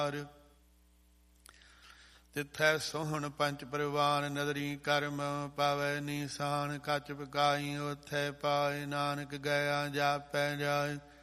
ਤਿੱਥੈ ਸੋਹਣ ਪੰਚ ਪਰਵਾਨ ਨਦਰੀ ਕਰਮ ਪਾਵੈ ਨੀਸਾਨ ਕੱਚ ਪਕਾਈ ਉਥੈ ਪਾਏ ਨਾਨਕ ਗਿਆ ਜਾਪੈ ਜਾਏ